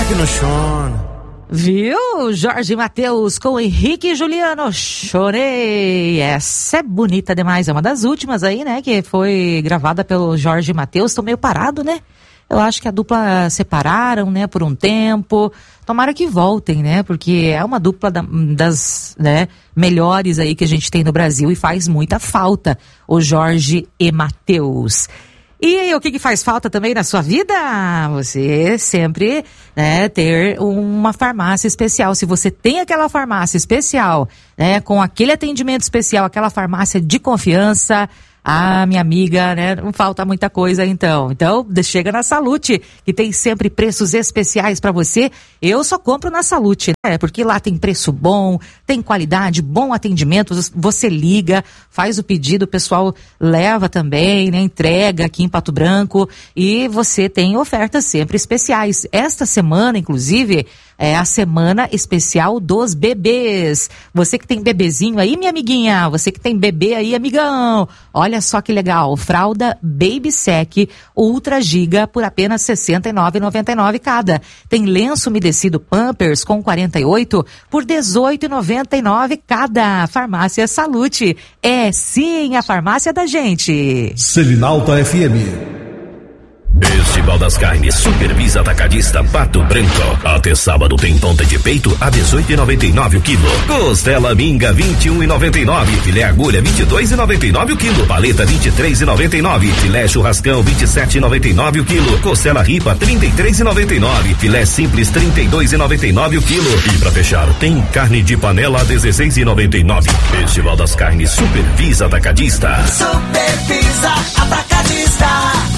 aqui no chão. Viu? Jorge Mateus com Henrique e Juliano, chorei. Essa é bonita demais, é uma das últimas aí, né, que foi gravada pelo Jorge Mateus. Tô meio parado, né? Eu acho que a dupla separaram, né, por um tempo. Tomara que voltem, né, porque é uma dupla das, né, melhores aí que a gente tem no Brasil e faz muita falta, o Jorge e Mateus. E aí, o que faz falta também na sua vida? Você sempre, né, ter uma farmácia especial. Se você tem aquela farmácia especial, né, com aquele atendimento especial, aquela farmácia de confiança, minha amiga, né, não falta muita coisa então. Então, chega na Salute, que tem sempre preços especiais para você. Eu só compro na Salute, né, porque lá tem preço bom, tem qualidade, bom atendimento. Você liga, faz o pedido, o pessoal leva também, né, entrega aqui em Pato Branco e você tem ofertas sempre especiais. Esta semana, inclusive, é a semana especial dos bebês. Você que tem bebezinho aí, minha amiguinha, você que tem bebê aí, amigão, olha só que legal, fralda Baby Sec Ultra Giga por apenas R$ 69,99 cada. Tem lenço umedecido Pampers com 48 por R$ 18,99 cada. Farmácia Salute, é sim a farmácia da gente. Selinalta FM. Festival das Carnes Supervisa Atacadista Pato Branco. Até sábado tem ponta de peito a 18,99 o quilo. Costela minga 21,99. Filé agulha 22,99 o quilo. Paleta 23,99. Filé churrascão 27,99 o quilo. Costela ripa 33,99. Filé simples 32,99 o quilo. E pra fechar tem carne de panela a 16,99. Festival das Carnes Supervisa Atacadista. Supervisa Atacadista.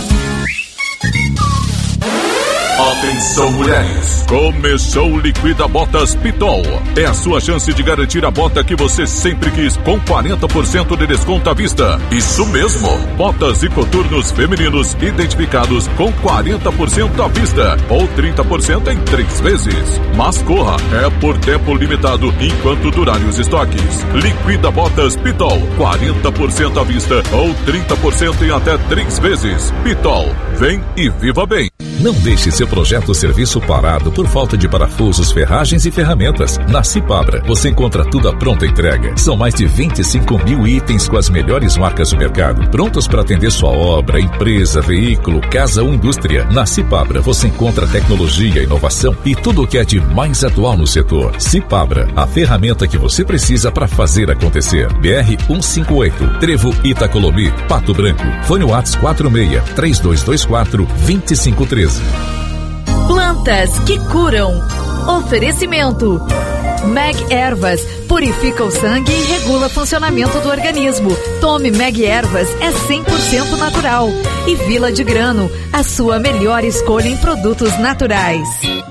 Atenção, mulheres! Começou o Liquida Botas Pitol. É a sua chance de garantir a bota que você sempre quis, com 40% de desconto à vista. Isso mesmo! Botas e coturnos femininos identificados com 40% à vista ou 30% em 3 vezes. Mas corra, é por tempo limitado enquanto durarem os estoques. Liquida Botas Pitol, 40% à vista ou 30% em até 3 vezes. Pitol, vem e viva bem! Não deixe seu projeto ou serviço parado por falta de parafusos, ferragens e ferramentas. Na Cipabra, você encontra tudo à pronta entrega. São mais de 25 mil itens com as melhores marcas do mercado, prontos para atender sua obra, empresa, veículo, casa ou indústria. Na Cipabra, você encontra tecnologia, inovação e tudo o que é de mais atual no setor. Cipabra, a ferramenta que você precisa para fazer acontecer. BR 158, Trevo Itacolomi, Pato Branco. Fone WhatsApp 46-3224-2513. Plantas que curam. Oferecimento. Meg Ervas purifica o sangue e regula o funcionamento do organismo. Tome Meg Ervas, é 100% natural. E Vila de Grano, a sua melhor escolha em produtos naturais.